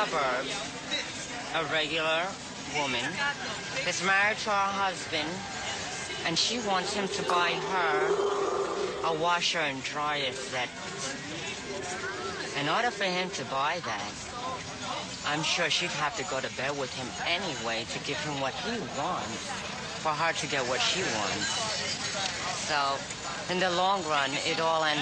suburbs, a regular woman that's married to her husband, and she wants him to buy her a washer and dryer set. In order for him to buy that, I'm sure she'd have to go to bed with him anyway to give him what he wants, for her to get what she wants. So, in the long run, it all ends